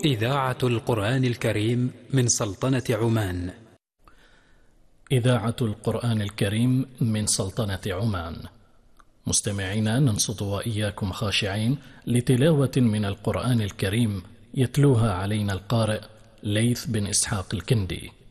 إذاعة القرآن الكريم من سلطنة عمان. إذاعة القرآن الكريم من سلطنة عمان. مستمعينا، ننصت وإياكم خاشعين لتلاوة من القرآن الكريم يتلوها علينا القارئ ليث بن إسحاق الكندي.